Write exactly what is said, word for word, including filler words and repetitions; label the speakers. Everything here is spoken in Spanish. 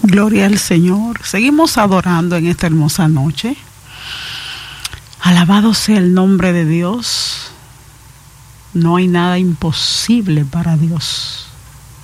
Speaker 1: Gloria al Señor. Seguimos adorando en esta hermosa noche. Alabado sea el nombre de Dios. No hay nada imposible para Dios.